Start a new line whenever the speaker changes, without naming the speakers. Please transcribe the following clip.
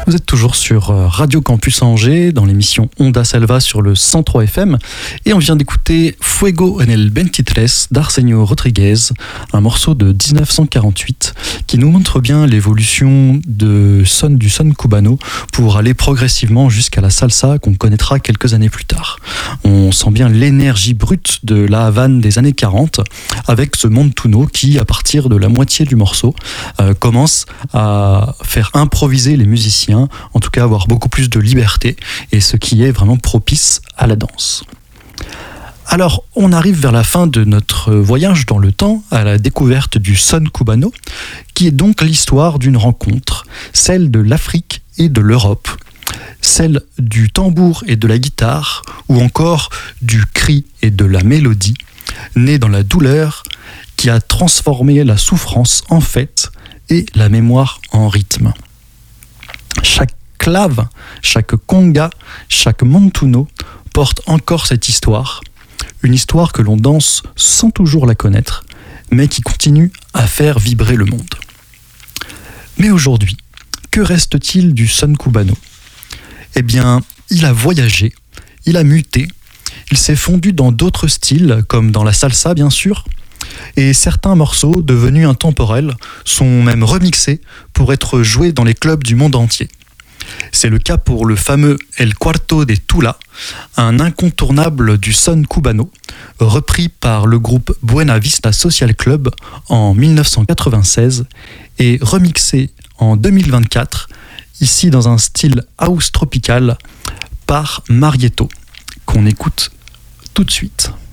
Vous êtes toujours sur Radio Campus Angers dans l'émission Onda Selva sur le 103 FM et on vient d'écouter Fuego en el 23 d'Arsenio Rodriguez, un morceau de 1948 qui nous montre bien l'évolution du son cubano pour aller progressivement jusqu'à la salsa qu'on connaîtra quelques années plus tard. On sent bien l'énergie brute de la Havane des années 40 avec ce montuno qui, à partir de la moitié du morceau, commence à faire improviser les musiciens, en tout cas avoir beaucoup plus de liberté, et ce qui est vraiment propice à la danse. Alors, on arrive vers la fin de notre voyage dans le temps, à la découverte du son cubano, qui est donc l'histoire d'une rencontre, celle de l'Afrique et de l'Europe, celle du tambour et de la guitare, ou encore du cri et de la mélodie, née dans la douleur, qui a transformé la souffrance en fête et la mémoire en rythme. Chaque clave, chaque conga, chaque montuno porte encore cette histoire, une histoire que l'on danse sans toujours la connaître, mais qui continue à faire vibrer le monde. Mais aujourd'hui, que reste-t-il du son cubano ? Eh bien, il a voyagé, il a muté, il s'est fondu dans d'autres styles, comme dans la salsa bien sûr, et certains morceaux, devenus intemporels, sont même remixés pour être joués dans les clubs du monde entier. C'est le cas pour le fameux El Cuarto de Tula, un incontournable du son cubano, repris par le groupe Buena Vista Social Club en 1996 et remixé en 2024, ici dans un style house tropical, par Marietto, qu'on écoute tout de suite.